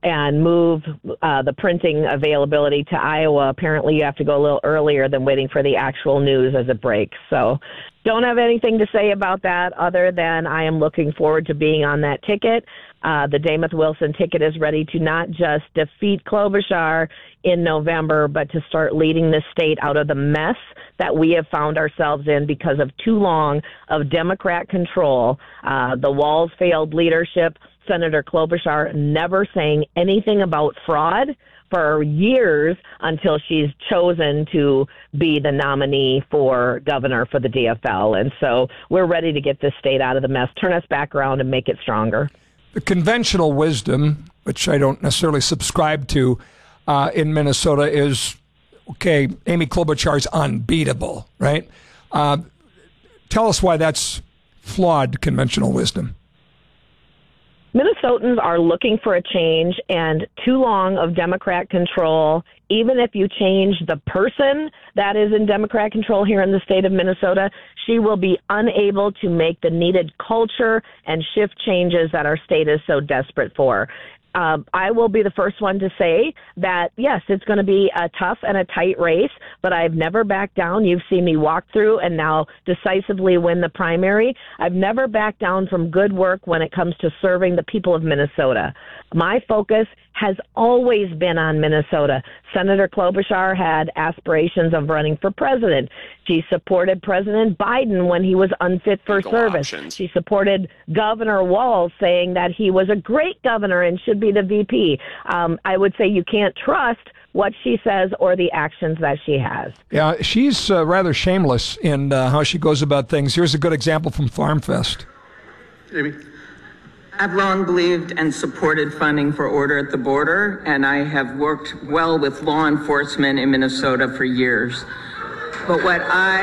and move the printing availability to Iowa. Apparently, you have to go a little earlier than waiting for the actual news as it breaks. So don't have anything to say about that other than I am looking forward to being on that ticket. The Dameth Wilson ticket is ready to not just defeat Klobuchar in November, but to start leading the state out of the mess that we have found ourselves in because of too long of Democrat control. The Walz failed leadership, Senator Klobuchar never saying anything about fraud for years until she's chosen to be the nominee for governor for the DFL. And so we're ready to get this state out of the mess, turn us back around and make it stronger. The conventional wisdom, which I don't necessarily subscribe to in Minnesota, is, okay, Amy Klobuchar's unbeatable, right? Tell us why that's flawed conventional wisdom. Minnesotans are looking for a change, and too long of Democrat control, even if you change the person that is in Democrat control here in the state of Minnesota, she will be unable to make the needed culture and shift changes that our state is so desperate for. I will be the first one to say that, yes, it's going to be a tough and a tight race, but I've never backed down. You've seen me walk through and now decisively win the primary. I've never backed down from good work when it comes to serving the people of Minnesota. My focus has always been on Minnesota. Senator Klobuchar had aspirations of running for president. She supported President Biden when he was unfit for service. She supported Governor Walz, saying that he was a great governor and should be the VP. I would say you can't trust what she says or the actions that she has. Yeah, she's rather shameless in how she goes about things. Here's a good example from Farm Fest. Jamie. I've long believed and supported funding for Order at the Border, and I have worked well with law enforcement in Minnesota for years. But what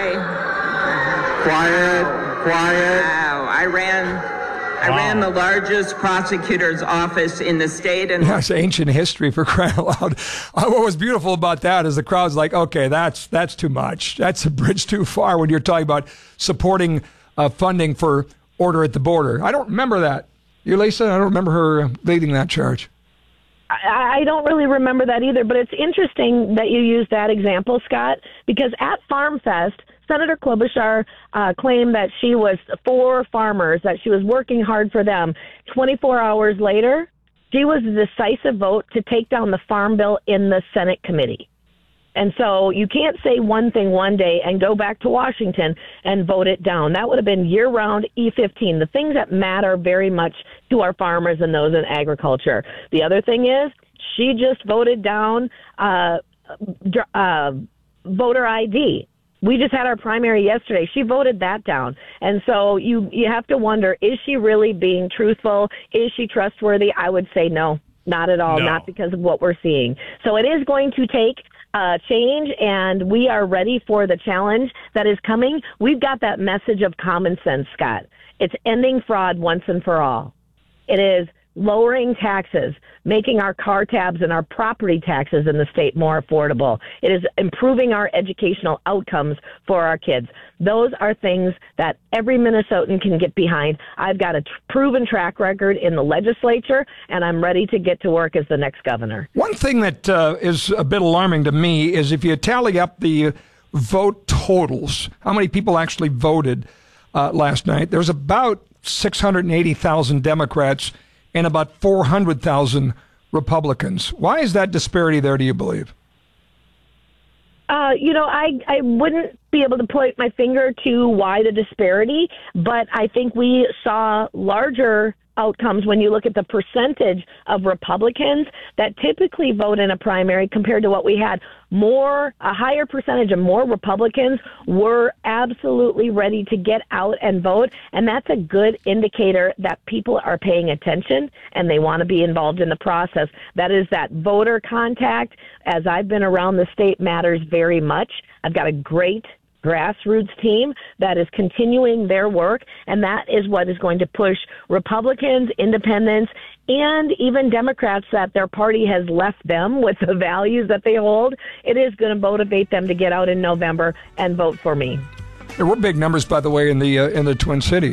Quiet. Wow, I ran the largest prosecutor's office in the state. And that's ancient history, for crying out loud. What was beautiful about that is the crowd's like, okay, that's too much. That's a bridge too far when you're talking about supporting funding for Order at the Border. I don't remember that. You, Lisa? I don't remember her leading that charge. I don't really remember that either, but it's interesting that you use that example, Scott, because at Farm Fest, Senator Klobuchar claimed that she was for farmers, that she was working hard for them. 24 hours later, she was the decisive vote to take down the Farm Bill in the Senate committee. And so you can't say one thing one day and go back to Washington and vote it down. That would have been year-round E15, the things that matter very much to our farmers and those in agriculture. The other thing is she just voted down voter ID. We just had our primary yesterday. She voted that down. And so you have to wonder, is she really being truthful? Is she trustworthy? I would say no, not at all, not because of what we're seeing. So it is going to take change, and we are ready for the challenge that is coming. We've got that message of common sense, Scott. It's ending fraud once and for all. It is lowering taxes, making our car tabs and our property taxes in the state more affordable. It is improving our educational outcomes for our kids. Those are things that every Minnesotan can get behind. I've got a proven track record in the legislature, and I'm ready to get to work as the next governor. One thing that is a bit alarming to me is if you tally up the vote totals, how many people actually voted last night, there's about 680,000 Democrats and about 400,000 Republicans. Why is that disparity there, do you believe? I wouldn't be able to point my finger to why the disparity, but I think we saw larger outcomes when you look at the percentage of Republicans that typically vote in a primary compared to what we had. A higher percentage of more Republicans were absolutely ready to get out and vote, and that's a good indicator that people are paying attention and they want to be involved in the process. That is that voter contact, as I've been around the state, matters very much. I've got a great grassroots team that is continuing their work, and that is what is going to push Republicans, independents, and even Democrats that their party has left them with the values that they hold. It is going to motivate them to get out in November and vote for me. There were big numbers, by the way, in the Twin Cities.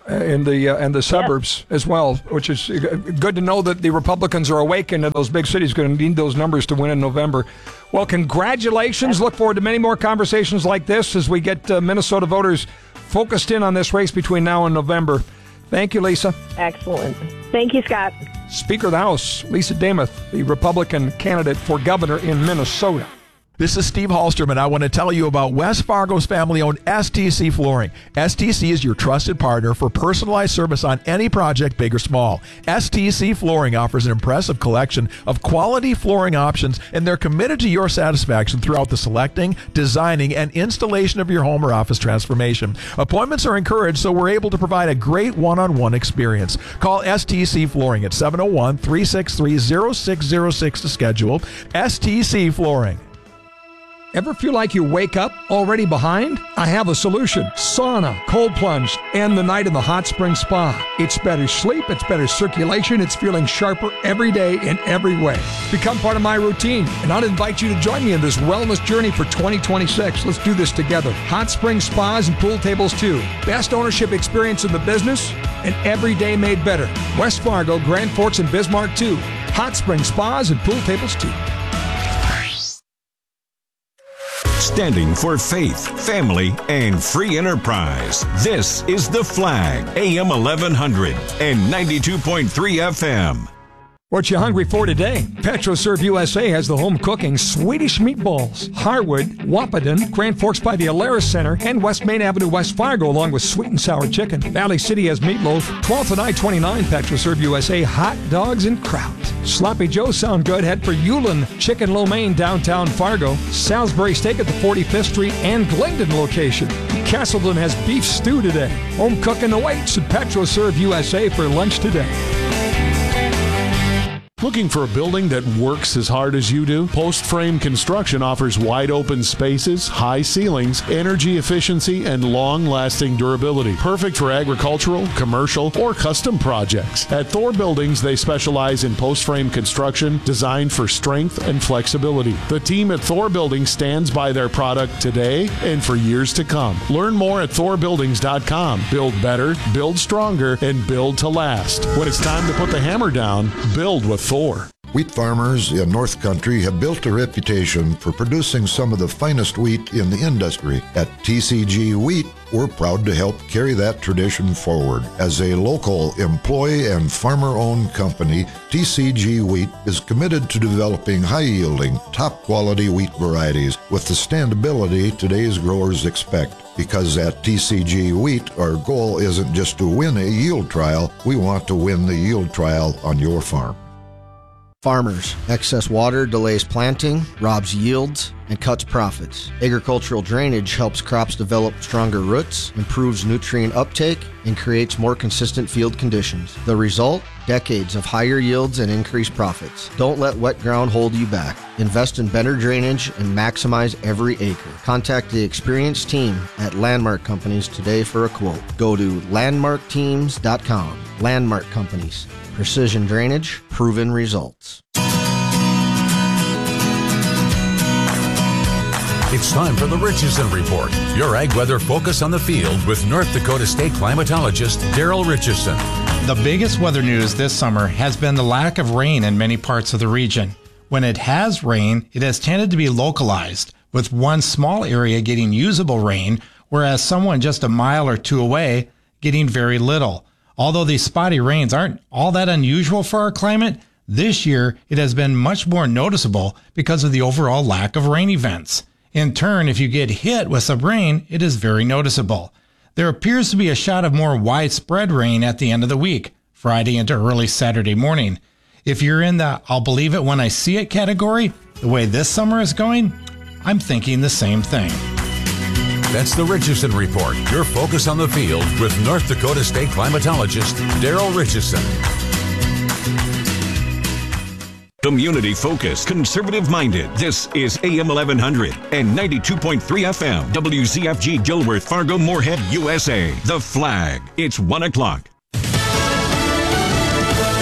in the suburbs as well, which is good to know that the Republicans are awake and those big cities going to need those numbers to win in November. Well, congratulations. Look forward to many more conversations like this as we get Minnesota voters focused in on this race between now and November. Thank you, Lisa. Excellent. Thank you, Scott. Speaker of the House, Lisa Demuth, the Republican candidate for governor in Minnesota. This is Steve Hallstrom, and I want to tell you about West Fargo's family-owned STC Flooring. STC is your trusted partner for personalized service on any project, big or small. STC Flooring offers an impressive collection of quality flooring options, and they're committed to your satisfaction throughout the selecting, designing, and installation of your home or office transformation. Appointments are encouraged, so we're able to provide a great one-on-one experience. Call STC Flooring at 701-363-0606 to schedule. STC Flooring. Ever feel like you wake up already behind? I have a solution. Sauna, cold plunge, and the night in the hot spring spa. It's better sleep, it's better circulation, it's feeling sharper every day in every way. Become part of my routine, and I'd invite you to join me in this wellness journey for 2026. Let's do this together. Hot spring spas and pool tables too. Best ownership experience in the business, and every day made better. West Fargo, Grand Forks, and Bismarck too. Hot spring spas and pool tables too. Standing for faith, family, and free enterprise. This is The Flag, AM 1100 and 92.3 FM. What you hungry for today? PetroServe USA has the home cooking Swedish meatballs. Harwood, Wahpeton, Grand Forks by the Alaris Center, and West Main Avenue, West Fargo, along with sweet and sour chicken. Valley City has meatloaf. 12th and I-29, PetroServe USA, hot dogs and kraut. Sloppy Joe's sound good. Head for Yulin Chicken Lo Mein, downtown Fargo. Salisbury Steak at the 45th Street and Glendon location. Castleton has beef stew today. Home cooking awaits at PetroServe USA for lunch today. Looking for a building that works as hard as you do? Post Frame Construction offers wide open spaces, high ceilings, energy efficiency, and long-lasting durability. Perfect for agricultural, commercial, or custom projects. At Thor Buildings, they specialize in post frame construction designed for strength and flexibility. The team at Thor Buildings stands by their product today and for years to come. Learn more at thorbuildings.com. Build better, build stronger, and build to last. When it's time to put the hammer down, build with Thor. Wheat farmers in North Country have built a reputation for producing some of the finest wheat in the industry. At TCG Wheat, we're proud to help carry that tradition forward. As a local employee and farmer-owned company, TCG Wheat is committed to developing high-yielding, top-quality wheat varieties with the standability today's growers expect. Because at TCG Wheat, our goal isn't just to win a yield trial, we want to win the yield trial on your farm. Farmers, excess water delays planting, robs yields, and cuts profits. Agricultural drainage helps crops develop stronger roots, improves nutrient uptake, and creates more consistent field conditions. The result? Decades of higher yields and increased profits. Don't let wet ground hold you back. Invest in better drainage and maximize every acre. Contact the experienced team at Landmark Companies today for a quote. Go to landmarkteams.com. Landmark Companies. Precision drainage, proven results. It's time for the Richardson Report, your ag weather focus on the field with North Dakota State climatologist Daryl Richardson. The biggest weather news this summer has been the lack of rain in many parts of the region. When it has rained, it has tended to be localized, with one small area getting usable rain, whereas someone just a mile or two away getting very little. Although these spotty rains aren't all that unusual for our climate, this year it has been much more noticeable because of the overall lack of rain events. In turn, if you get hit with some rain, it is very noticeable. There appears to be a shot of more widespread rain at the end of the week, Friday into early Saturday morning. If you're in the I'll believe it when I see it category, the way this summer is going, I'm thinking the same thing. That's the Richardson Report, your focus on the field with North Dakota State climatologist Daryl Richardson. Community focused, conservative minded. This is AM 1100 and 92.3 FM. WZFG Dilworth, Fargo, Moorhead, USA. The Flag. It's 1 o'clock.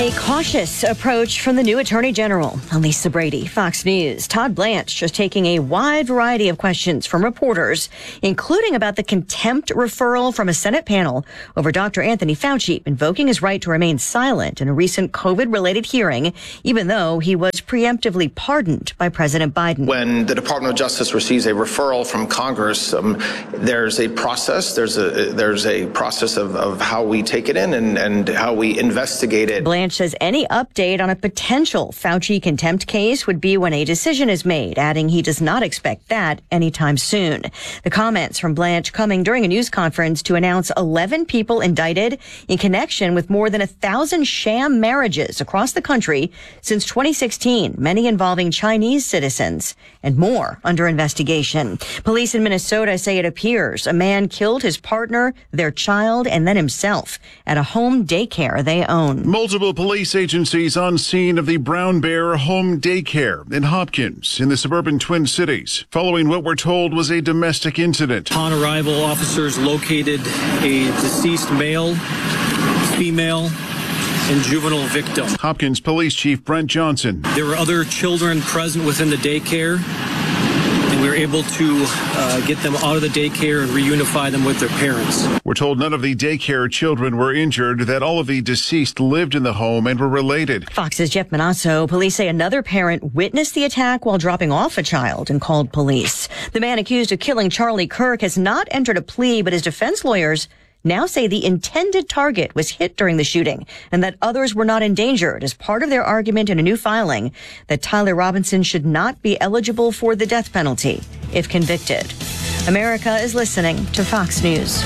A cautious approach from the new Attorney General, Lisa Brady, Fox News. Todd Blanche just taking a wide variety of questions from reporters, including about the contempt referral from a Senate panel over Dr. Anthony Fauci invoking his right to remain silent in a recent COVID-related hearing, even though he was preemptively pardoned by President Biden. When the Department of Justice receives a referral from Congress, there's a process. There's a process of how we take it in and how we investigate it. Blanche says any update on a potential Fauci contempt case would be when a decision is made, adding he does not expect that anytime soon. The comments from Blanche coming during a news conference to announce 11 people indicted in connection with more than 1,000 sham marriages across the country since 2016, many involving Chinese citizens, and more under investigation. Police in Minnesota say it appears a man killed his partner, their child, and then himself at a home daycare they own. Multiple police agencies on scene of the Brown Bear Home Daycare in Hopkins in the suburban Twin Cities, following what we're told was a domestic incident. Upon arrival, officers located a deceased male, female, and juvenile victim. Hopkins Police Chief Brent Johnson. There were other children present within the daycare, and we were able to get them out of the daycare and reunify them with their parents. We're told none of the daycare children were injured, that all of the deceased lived in the home and were related. Fox's Jeff Manasso. Police say another parent witnessed the attack while dropping off a child and called police. The man accused of killing Charlie Kirk has not entered a plea, but his defense lawyers now say the intended target was hit during the shooting and that others were not endangered as part of their argument in a new filing that Tyler Robinson should not be eligible for the death penalty if convicted. America is listening to Fox News.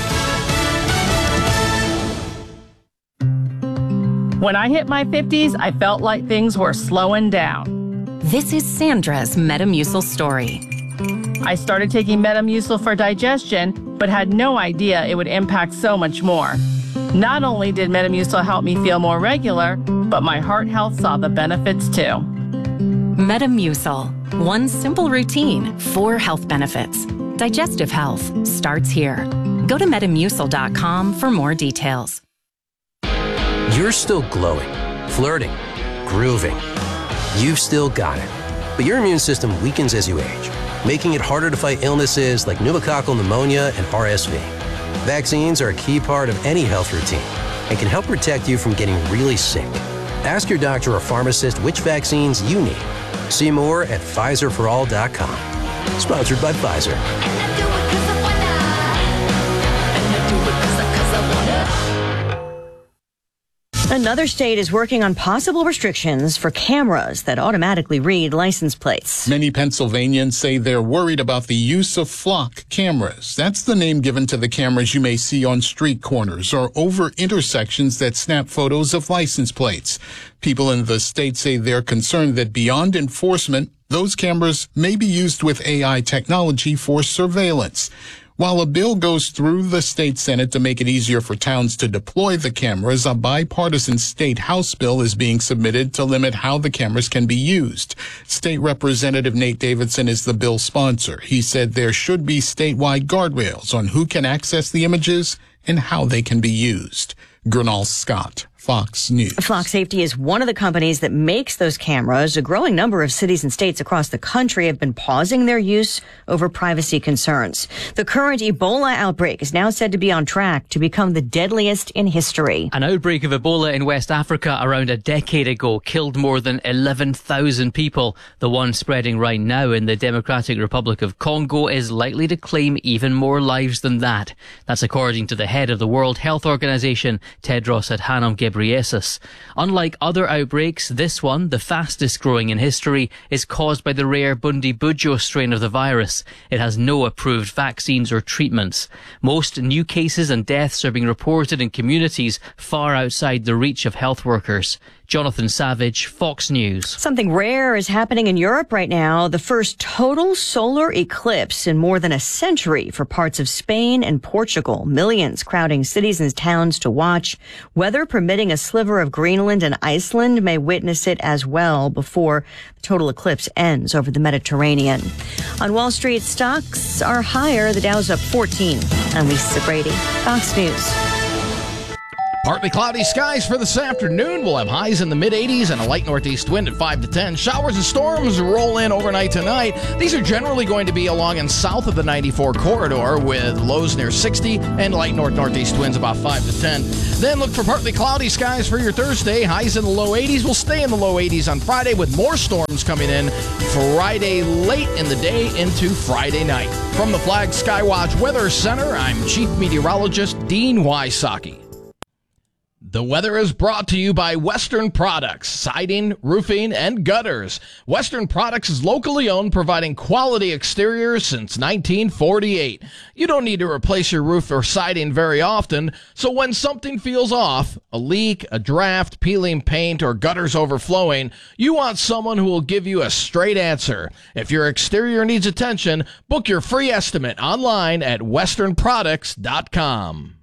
When I hit my 50s, I felt like things were slowing down. This is Sandra's Metamucil story. I started taking Metamucil for digestion, but had no idea it would impact so much more. Not only did Metamucil help me feel more regular, but my heart health saw the benefits too. Metamucil. One simple routine, 4 health benefits. Digestive health starts here. Go to Metamucil.com for more details. You're still glowing, flirting, grooving. You've still got it. But your immune system weakens as you age, making it harder to fight illnesses like pneumococcal pneumonia and RSV. Vaccines are a key part of any health routine and can help protect you from getting really sick. Ask your doctor or pharmacist which vaccines you need. See more at PfizerForAll.com. Sponsored by Pfizer. Another state is working on possible restrictions for cameras that automatically read license plates. Many Pennsylvanians say they're worried about the use of flock cameras. That's the name given to the cameras you may see on street corners or over intersections that snap photos of license plates. People in the state say they're concerned that beyond enforcement, those cameras may be used with AI technology for surveillance. While a bill goes through the state Senate to make it easier for towns to deploy the cameras, a bipartisan state House bill is being submitted to limit how the cameras can be used. State Representative Nate Davidson is the bill's sponsor. He said there should be statewide guardrails on who can access the images and how they can be used. Gernal Scott, Fox News. Flock Safety is one of the companies that makes those cameras. A growing number of cities and states across the country have been pausing their use over privacy concerns. The current Ebola outbreak is now said to be on track to become the deadliest in history. An outbreak of Ebola in West Africa around a decade ago killed more than 11,000 people. The one spreading right now in the Democratic Republic of Congo is likely to claim even more lives than that. That's according to the head of the World Health Organization, Tedros Adhanom Ghebreyesus. Unlike other outbreaks, this one, the fastest growing in history, is caused by the rare Bundibugyo strain of the virus. It has no approved vaccines or treatments. Most new cases and deaths are being reported in communities far outside the reach of health workers. Jonathan Savage, Fox News. Something rare is happening in Europe right now. The first total solar eclipse in more than a century for parts of Spain and Portugal. Millions crowding cities and towns to watch. Weather permitting, a sliver of Greenland and Iceland may witness it as well before the total eclipse ends over the Mediterranean. On Wall Street, stocks are higher. The Dow's up 14. I'm Lisa Brady, Fox News. Partly cloudy skies for this afternoon. We'll have highs in the mid-80s and a light northeast wind at 5 to 10. Showers and storms roll in overnight tonight. These are generally going to be along and south of the 94 corridor with lows near 60 and light northeast winds about 5 to 10. Then look for partly cloudy skies for your Thursday. Highs in the low 80s. We'll stay in the low 80s on Friday with more storms coming in Friday late in the day into Friday night. From the Flag Skywatch Weather Center, I'm Chief Meteorologist Dean Wysocki. The weather is brought to you by Western Products, siding, roofing, and gutters. Western Products is locally owned, providing quality exteriors since 1948. You don't need to replace your roof or siding very often, so when something feels off, a leak, a draft, peeling paint, or gutters overflowing, you want someone who will give you a straight answer. If your exterior needs attention, book your free estimate online at westernproducts.com.